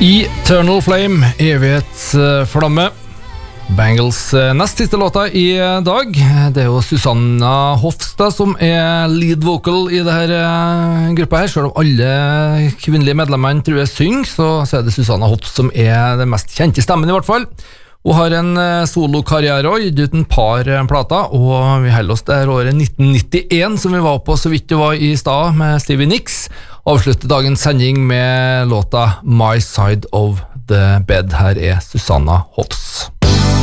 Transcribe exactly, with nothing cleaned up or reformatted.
Eternal Flame, evighetsflamme. Bangles nest siste låta i dag. Det er jo Susanna Hofstad som er lead vocal i denne gruppa her. Selv om alle kvinnelige medlemmene tror jeg synger, så, så er det Susanna Hofstad som er den mest kjente stemmen i hvert fall. Hun har en solokarriere og gitt ut en par plater, og vi holder oss der året nitten nittien som vi var på så vidt det var i stad med Stevie Nicks. Avslutter dagens sending med låta My Side of the Bed. Her er Susanna Hofstad.